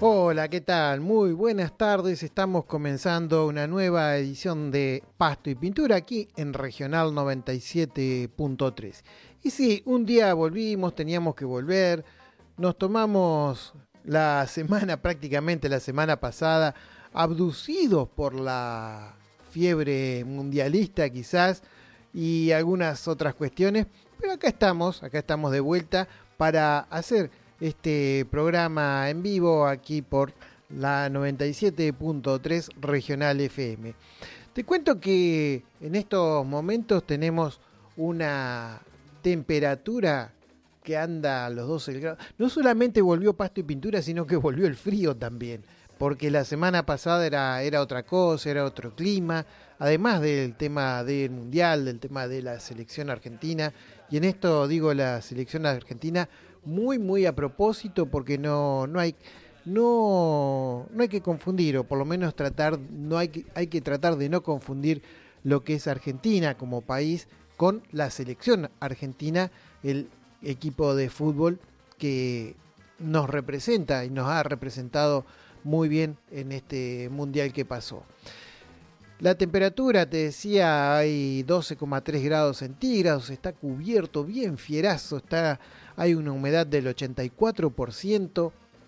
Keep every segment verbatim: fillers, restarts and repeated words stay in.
Hola, ¿qué tal? Muy buenas tardes. Estamos comenzando una nueva edición de Pasto y Pintura aquí en Regional noventa y siete punto tres. Y sí, un día volvimos, teníamos que volver. Nos tomamos la semana, prácticamente la semana pasada, abducidos por la fiebre mundialista quizás y algunas otras cuestiones. Pero acá estamos, acá estamos de vuelta para hacer este programa en vivo aquí por la noventa y siete punto tres Regional F M. Te cuento que en estos momentos tenemos una temperatura que anda a los doce grados. No solamente volvió Pasto y Pintura, sino que volvió el frío también, porque la semana pasada era, era otra cosa, era otro clima, además del tema del Mundial, del tema de la selección argentina, y en esto digo la selección argentina muy muy a propósito porque no, no hay no, no hay que confundir, o por lo menos tratar, no hay que, hay que tratar de no confundir lo que es Argentina como país con la selección argentina, el equipo de fútbol que nos representa y nos ha representado muy bien en este mundial que pasó. La temperatura, te decía, hay doce coma tres grados centígrados, está cubierto bien fierazo, está, hay una humedad del ochenta y cuatro por ciento,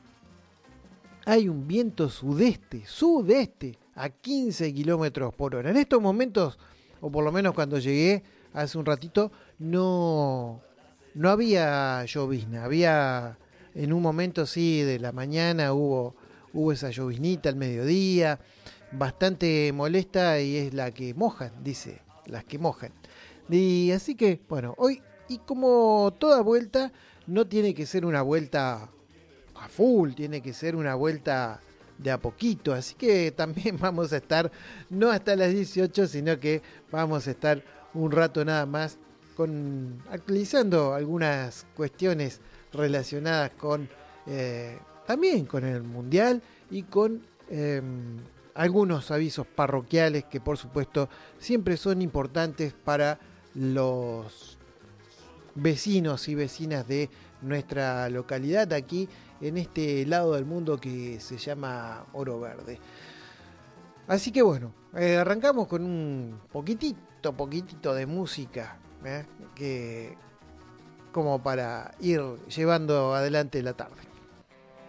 hay un viento sudeste, sudeste, a quince kilómetros por hora. En estos momentos, o por lo menos cuando llegué hace un ratito, no, no había llovizna, había en un momento sí de la mañana hubo, hubo esa lloviznita al mediodía, bastante molesta y es la que mojan, dice, las que mojan. Y así que, bueno, hoy, y como toda vuelta, no tiene que ser una vuelta a full, tiene que ser una vuelta de a poquito, así que también vamos a estar, no hasta las dieciocho, sino que vamos a estar un rato nada más con actualizando algunas cuestiones relacionadas con, eh, también con el Mundial y con eh, algunos avisos parroquiales que por supuesto siempre son importantes para los vecinos y vecinas de nuestra localidad aquí en este lado del mundo que se llama Oro Verde. Así que bueno, eh, arrancamos con un poquitito, poquitito de música, ¿eh? que como para ir llevando adelante la tarde.